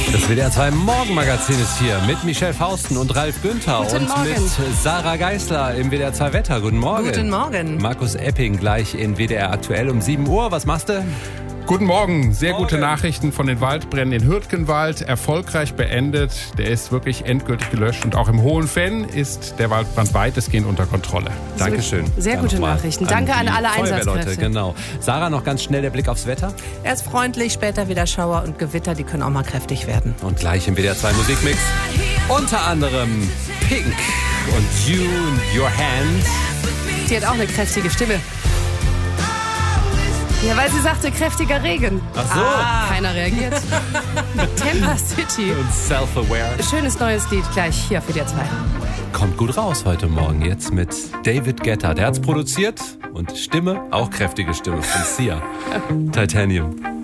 Das WDR 2 Morgenmagazin ist hier mit Michelle Fausten und Ralf Günther Guten und Morgen. mit Sarah Geisler im WDR 2 Wetter. Guten Morgen. Guten Morgen. Markus Epping gleich in WDR aktuell um 7 Uhr. Was machst du? Guten Morgen. Sehr gute Nachrichten von den Waldbränden in Hürtgenwald. Erfolgreich beendet. Der ist wirklich endgültig gelöscht. Und auch im Hohenfenn ist der Waldbrand weitestgehend unter Kontrolle. Dankeschön. Sehr Dann gute nochmal Nachrichten. Danke an die alle Feuerwehrleute, Einsatzkräfte. Genau. Sarah, noch ganz schnell der Blick aufs Wetter. Erst freundlich, später wieder Schauer und Gewitter, die können auch mal kräftig werden. Und gleich im WDR 2 Musikmix. Unter anderem Pink und You in Your Hand. Die hat auch eine kräftige Stimme. Ja, weil sie sagte, kräftiger Regen. Ach so. Keiner reagiert. Tampa City. Und Self-Aware. Schönes neues Lied gleich hier auf WDR 2. Kommt gut raus heute Morgen jetzt mit David Guetta. Der hat's produziert und Stimme, auch kräftige Stimme von Sia. Titanium.